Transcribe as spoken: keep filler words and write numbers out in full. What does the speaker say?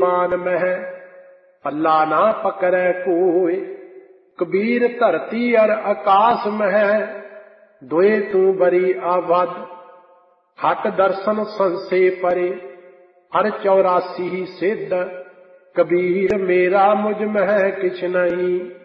मान मह पल्ला ना पकड़े कोय। कबीर धरती अर आकाश मह दोए तू बरी आबद। हट दर्शन संसे परे हर चौरासी सिद्ध। कबीर मेरा मुझ मह किछ नहीं